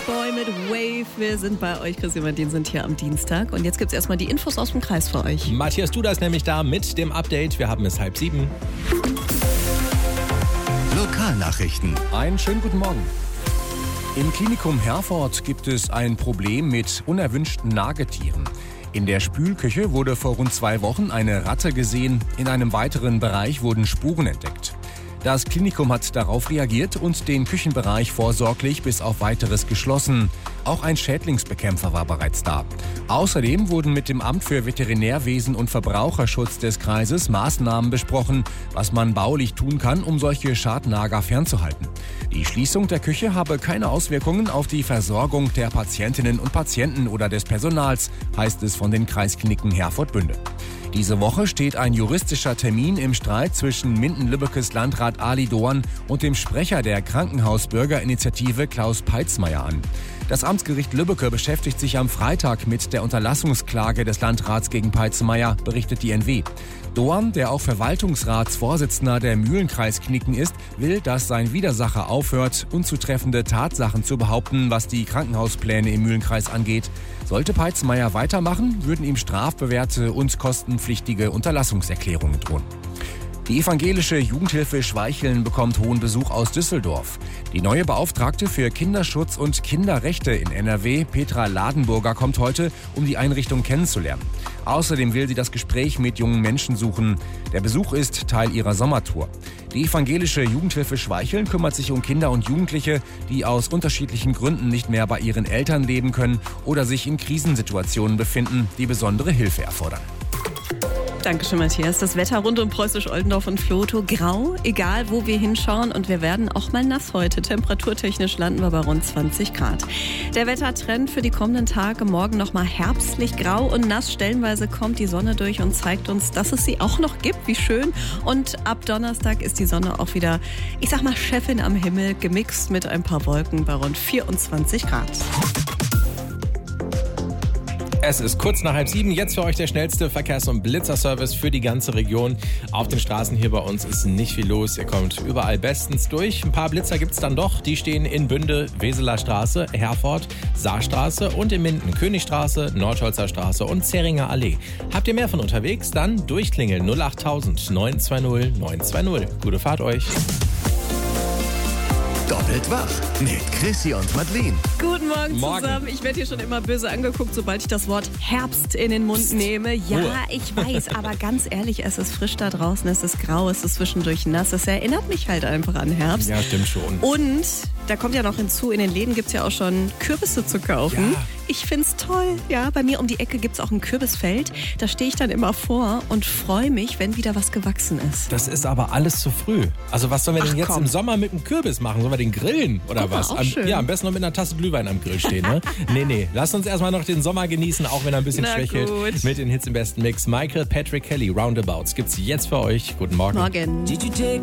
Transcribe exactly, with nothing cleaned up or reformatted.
Boy mit Wave. Wir sind bei euch, Chrissy und Martin sind hier am Dienstag. Und jetzt gibt es erstmal die Infos aus dem Kreis für euch. Matthias Duda ist nämlich da mit dem Update. Wir haben es halb sieben. Lokalnachrichten. Einen schönen guten Morgen. Im Klinikum Herford gibt es ein Problem mit unerwünschten Nagetieren. In der Spülküche wurde vor rund zwei Wochen eine Ratte gesehen. In einem weiteren Bereich wurden Spuren entdeckt. Das Klinikum hat darauf reagiert und den Küchenbereich vorsorglich bis auf Weiteres geschlossen. Auch ein Schädlingsbekämpfer war bereits da. Außerdem wurden mit dem Amt für Veterinärwesen und Verbraucherschutz des Kreises Maßnahmen besprochen, was man baulich tun kann, um solche Schadnager fernzuhalten. Die Schließung der Küche habe keine Auswirkungen auf die Versorgung der Patientinnen und Patienten oder des Personals, heißt es von den Kreiskliniken Herford-Bünde. Diese Woche steht ein juristischer Termin im Streit zwischen Minden-Lübbekes Landrat Ali Doan und dem Sprecher der Krankenhausbürgerinitiative Klaus Peitzmeier an. Das Amtsgericht Lübbecke beschäftigt sich am Freitag mit der Unterlassungsklage des Landrats gegen Peitzmeier, berichtet die N W. Doan, der auch Verwaltungsratsvorsitzender der Mühlenkreiskliniken ist, will, dass sein Widersacher aufhört, unzutreffende Tatsachen zu behaupten, was die Krankenhauspläne im Mühlenkreis angeht. Sollte Peitzmeier weitermachen, würden ihm strafbewährte und kostenpflichtige Unterlassungserklärungen drohen. Die evangelische Jugendhilfe Schweicheln bekommt hohen Besuch aus Düsseldorf. Die neue Beauftragte für Kinderschutz und Kinderrechte in N R W, Petra Ladenburger, kommt heute, um die Einrichtung kennenzulernen. Außerdem will sie das Gespräch mit jungen Menschen suchen. Der Besuch ist Teil ihrer Sommertour. Die evangelische Jugendhilfe Schweicheln kümmert sich um Kinder und Jugendliche, die aus unterschiedlichen Gründen nicht mehr bei ihren Eltern leben können oder sich in Krisensituationen befinden, die besondere Hilfe erfordern. Dankeschön, Matthias. Das Wetter rund um Preußisch-Oldendorf und Vlotho grau, egal wo wir hinschauen. Und wir werden auch mal nass heute. Temperaturtechnisch landen wir bei rund zwanzig Grad. Der Wettertrend für die kommenden Tage: morgen noch mal herbstlich grau und nass. Stellenweise kommt die Sonne durch und zeigt uns, dass es sie auch noch gibt. Wie schön. Und ab Donnerstag ist die Sonne auch wieder, ich sag mal, Chefin am Himmel, gemixt mit ein paar Wolken bei rund vierundzwanzig Grad. Es ist kurz nach halb sieben. Jetzt für euch der schnellste Verkehrs- und Blitzerservice für die ganze Region. Auf den Straßen hier bei uns ist nicht viel los. Ihr kommt überall bestens durch. Ein paar Blitzer gibt's dann doch. Die stehen in Bünde, Weseler Straße, Herford, Saarstraße und in Minden, Königstraße, Nordholzer Straße und Zähringer Allee. Habt ihr mehr von unterwegs? Dann durchklingeln null acht neun zwei null neun zwei null. Gute Fahrt euch. Doppelt wach mit Chrissy und Madeleine. Guten Morgen, Morgen. zusammen. Ich werde hier schon immer böse angeguckt, sobald ich das Wort Herbst in den Mund nehme. Ja, Ruhe. ich weiß, aber ganz ehrlich, es ist frisch da draußen, es ist grau, es ist zwischendurch nass. Es erinnert mich halt einfach an Herbst. Ja, stimmt schon. Und da kommt ja noch hinzu, in den Läden gibt es ja auch schon Kürbisse zu kaufen. Ja. Ich find's toll. Ja, bei mir um die Ecke gibt's auch ein Kürbisfeld. Da stehe ich dann immer vor und freue mich, wenn wieder was gewachsen ist. Das ist aber alles zu früh. Also was sollen wir Ach, denn jetzt komm. im Sommer mit dem Kürbis machen? Sollen wir den grillen oder Guck mal, was? auch Am, schön. ja, am besten noch mit einer Tasse Glühwein am Grill stehen. Ne? nee, nee. Lasst uns erstmal noch den Sommer genießen, auch wenn er ein bisschen Na schwächelt. gut. Mit den Hits im besten Mix. Michael Patrick Kelly, Roundabouts, gibt's jetzt für euch. Guten Morgen. Morgen. Did you take